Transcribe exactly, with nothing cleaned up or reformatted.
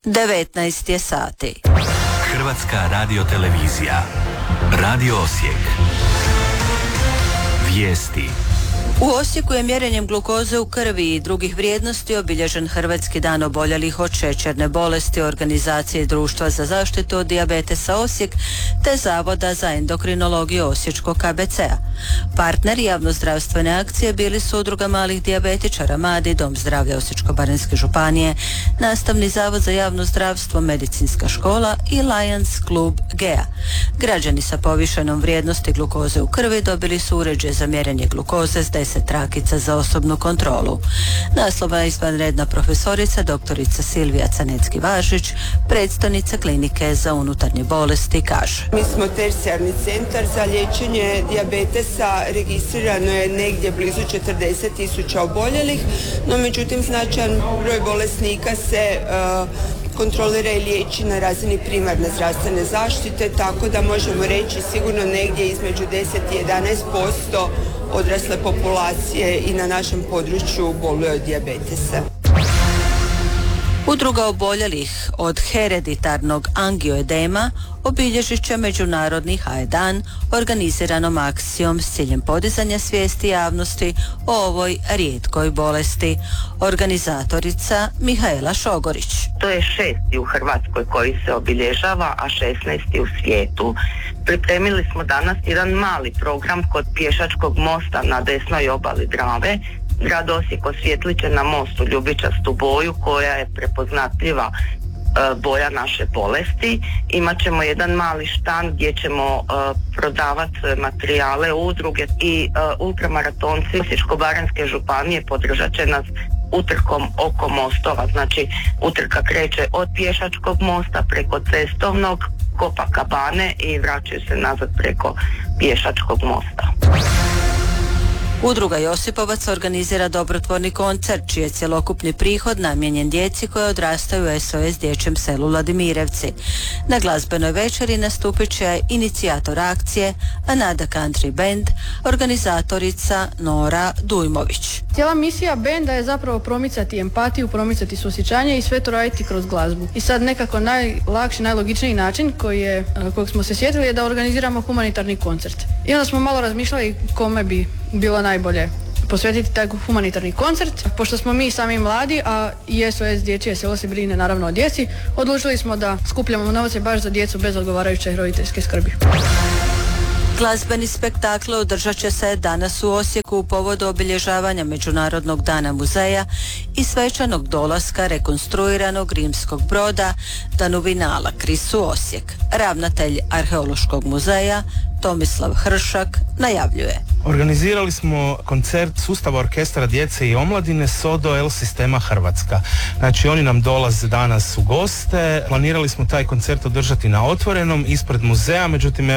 devetnaest je sati. Hrvatska radiotelevizija. Radio Osijek. Vijesti. U Osijeku je mjerenjem glukoze u krvi i drugih vrijednosti obilježen Hrvatski dan oboljelih od šećerne bolesti organizacije Društva za zaštitu od dijabetesa Osijek te Zavoda za endokrinologiju Osječkog K B C-a. Partneri javnozdravstvene akcije bili su Udruga malih dijabetičara Madi, Dom zdravlja Osječko-baranjske županije, Nastavni zavod za javno zdravstvo, Medicinska škola i Lions klub Gea. Građani sa povišenom vrijednosti glukoze u krvi dobili su uređaj za mjerenje glukoze s deset trakica za osobnu kontrolu. Naslova izvanredna profesorica doktorica Silvija Canecki-Važić, predstojnica klinike za unutarnje bolesti, kaže: Mi smo tercijarni centar za liječenje dijabetesa, registrirano je negdje blizu četrdeset tisuća oboljelih, no međutim značajan broj bolesnika se uh, kontrolira i liječi na razini primarne zdravstvene zaštite, tako da možemo reći sigurno negdje između deset i jedanaest posto odrasle populacije i na našem području boluje od dijabetesa. Udruga oboljelih od hereditarnog angioedema obilježit će Međunarodni H I dan organiziranom akcijom s ciljem podizanja svijesti javnosti o ovoj rijetkoj bolesti. Organizatorica Mihaela Šogorić. To je šesti u Hrvatskoj koji se obilježava, a šesnaesti u svijetu. Pripremili smo danas jedan mali program kod pješačkog mosta na desnoj obali Drave. Grad Osijek osvijetlit će na mostu ljubičastu boju koja je prepoznatljiva e, boja naše bolesti. Imaćemo jedan mali štand gdje ćemo e, prodavati materijale udruge i e, ultramaratonci Osječko-baranjske županije podržat će nas utrkom oko mostova. Znači utrka kreće od pješačkog mosta preko cestovnog, Copacabane i vraćaju se nazad preko pješačkog mosta. Udruga Josipovac organizira dobrotvorni koncert čiji je cjelokupni prihod namijenjen djeci koja odrastaju u S O S dječjem selu Ladimirevci. Na glazbenoj večeri nastupit će inicijator akcije Anada Country Band, organizatorica Nora Dujmović. Cijela misija benda je zapravo promicati empatiju, promicati suosjećanje i sve to raditi kroz glazbu. I sad nekako najlakši, najlogičniji način koji je, kojeg smo se sjetili je da organiziramo humanitarni koncert. I onda smo malo razmišljali kome bi bilo najbolje posvetiti taj humanitarni koncert. Pošto smo mi sami mladi, a i S O S dječje selo se brine naravno o djeci, odlučili smo da skupljamo novce baš za djecu bez odgovarajuće roditeljske skrbi. Glazbeni spektakl održat će se danas u Osijeku u povodu obilježavanja Međunarodnog dana muzeja i svečanog dolaska rekonstruiranog rimskog broda Danuvinala Kris u Osijek. Ravnatelj Arheološkog muzeja Tomislav Hršak najavljuje: Organizirali smo koncert sustava orkestra djece i omladine Sodo L sistema Hrvatska. Znači oni nam dolaze danas u goste. Planirali smo taj koncert održati na otvorenom ispred muzeja, međutim